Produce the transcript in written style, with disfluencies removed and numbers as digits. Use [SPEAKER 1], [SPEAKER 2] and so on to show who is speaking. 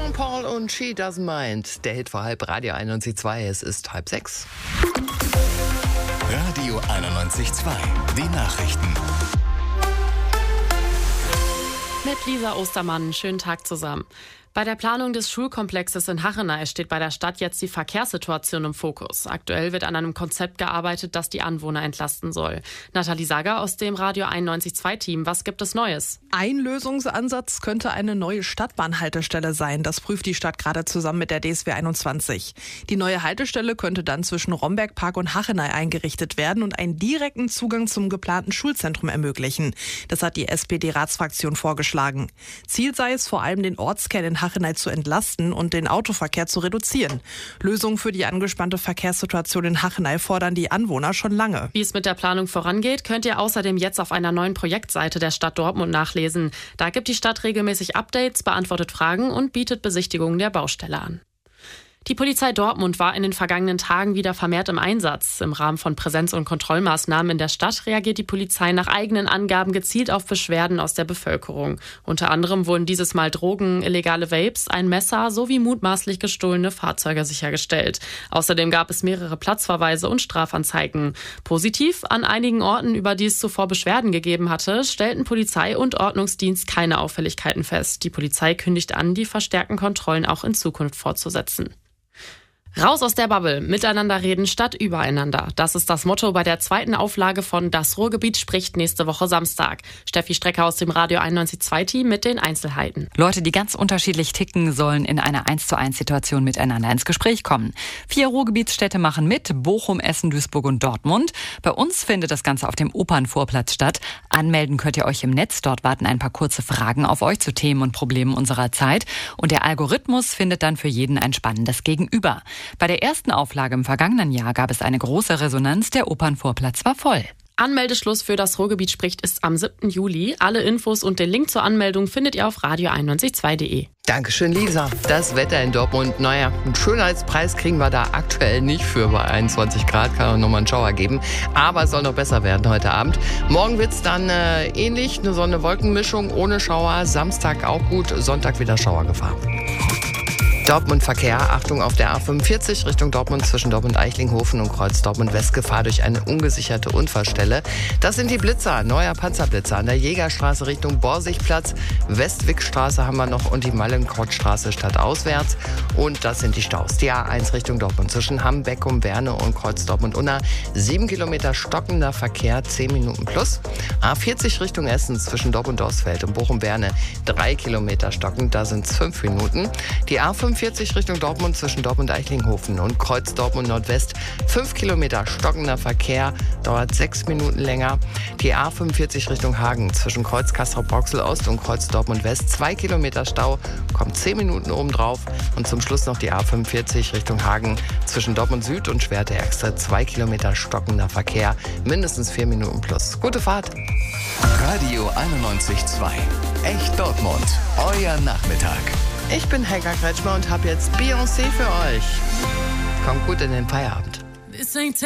[SPEAKER 1] Sean Paul und She Doesn't Mind. Der Hit vor halb, Radio 91.2. Es ist 5:30.
[SPEAKER 2] Radio 91.2. Die Nachrichten.
[SPEAKER 3] Mit Lisa Ostermann. Schönen Tag zusammen. Bei der Planung des Schulkomplexes in Hachenay steht bei der Stadt jetzt die Verkehrssituation im Fokus. Aktuell wird an einem Konzept gearbeitet, das die Anwohner entlasten soll. Nathalie Sager aus dem Radio 91.2-Team. Was gibt es Neues?
[SPEAKER 4] Ein Lösungsansatz könnte eine neue Stadtbahnhaltestelle sein. Das prüft die Stadt gerade zusammen mit der DSW 21. Die neue Haltestelle könnte dann zwischen Rombergpark und Hachenay eingerichtet werden und einen direkten Zugang zum geplanten Schulzentrum ermöglichen. Das hat die SPD-Ratsfraktion vorgeschlagen. Ziel sei es vor allem, den Ortskern in Hachenay zu entlasten und den Autoverkehr zu reduzieren. Lösungen für die angespannte Verkehrssituation in Hachenay fordern die Anwohner schon lange.
[SPEAKER 3] Wie es mit der Planung vorangeht, könnt ihr außerdem jetzt auf einer neuen Projektseite der Stadt Dortmund nachlesen. Da gibt die Stadt regelmäßig Updates, beantwortet Fragen und bietet Besichtigungen der Baustelle an. Die Polizei Dortmund war in den vergangenen Tagen wieder vermehrt im Einsatz. Im Rahmen von Präsenz- und Kontrollmaßnahmen in der Stadt reagiert die Polizei nach eigenen Angaben gezielt auf Beschwerden aus der Bevölkerung. Unter anderem wurden dieses Mal Drogen, illegale Vapes, ein Messer sowie mutmaßlich gestohlene Fahrzeuge sichergestellt. Außerdem gab es mehrere Platzverweise und Strafanzeigen. Positiv, an einigen Orten, über die es zuvor Beschwerden gegeben hatte, stellten Polizei und Ordnungsdienst keine Auffälligkeiten fest. Die Polizei kündigt an, die verstärkten Kontrollen auch in Zukunft fortzusetzen. Raus aus der Bubble, miteinander reden statt übereinander. Das ist das Motto bei der zweiten Auflage von Das Ruhrgebiet spricht nächste Woche Samstag. Steffi Strecker aus dem Radio 91.2-Team mit den Einzelheiten.
[SPEAKER 5] Leute, die ganz unterschiedlich ticken, sollen in einer 1:1-Situation miteinander ins Gespräch kommen. 4 Ruhrgebietsstädte machen mit: Bochum, Essen, Duisburg und Dortmund. Bei uns findet das Ganze auf dem Opernvorplatz statt. Anmelden könnt ihr euch im Netz. Dort warten ein paar kurze Fragen auf euch zu Themen und Problemen unserer Zeit. Und der Algorithmus findet dann für jeden ein spannendes Gegenüber. Bei der ersten Auflage im vergangenen Jahr gab es eine große Resonanz. Der Opernvorplatz war voll.
[SPEAKER 3] Anmeldeschluss für Das Ruhrgebiet spricht ist am 7. Juli. Alle Infos und den Link zur Anmeldung findet ihr auf radio912.de.
[SPEAKER 1] Dankeschön, Lisa. Das Wetter in Dortmund, naja, einen Schönheitspreis kriegen wir da aktuell nicht für. Bei 21 Grad kann auch nochmal einen Schauer geben. Aber es soll noch besser werden heute Abend. Morgen wird es dann ähnlich, eine Sonne-Wolken-Mischung ohne Schauer. Samstag auch gut, Sonntag wieder Schauergefahr. Dortmund-Verkehr, Achtung auf der A45 Richtung Dortmund zwischen Dortmund-Eichlinghofen und Kreuz Dortmund-West, Gefahr durch eine ungesicherte Unfallstelle. Das sind die Blitzer, neuer Panzerblitzer an der Jägerstraße Richtung Borsigplatz, Westwickstraße haben wir noch und die Mallenkreuzstraße stadtauswärts. Und das sind die Staus. Die A1 Richtung Dortmund zwischen Hamm, Beckum, Werne und Kreuz Dortmund-Unna, 7 Kilometer stockender Verkehr, 10 Minuten plus. A40 Richtung Essen zwischen Dortmund-Dorsfeld und Bochum-Werne, 3 Kilometer stockend, da sind es 5 Minuten. Die A45 Richtung Dortmund zwischen Dortmund-Eichlinghofen und Kreuz Dortmund-Nordwest. 5 Kilometer stockender Verkehr, dauert 6 Minuten länger. Die A45 Richtung Hagen zwischen Kreuz Castrop-Rauxel-Ost und Kreuz Dortmund-West. 2 Kilometer Stau, kommt 10 Minuten obendrauf. Und zum Schluss noch die A45 Richtung Hagen zwischen Dortmund-Süd und Schwerte-Erxte. 2 Kilometer stockender Verkehr, mindestens 4 Minuten plus. Gute Fahrt.
[SPEAKER 2] Radio 91.2. Echt Dortmund. Euer Nachmittag.
[SPEAKER 1] Ich bin Helga Kretschmer und habe jetzt Beyoncé für euch. Kommt gut in den Feierabend.